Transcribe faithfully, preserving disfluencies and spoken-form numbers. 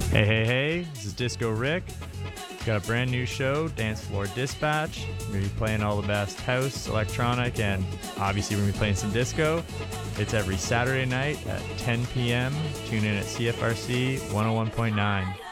Hey, hey, hey, this is Disco Rick. Got a brand new show, Dance Floor Dispatch. We're going to be playing all the best house, electronic, and obviously we're going to be playing some disco. It's every Saturday night at ten p.m. Tune in at C F R C one oh one point nine.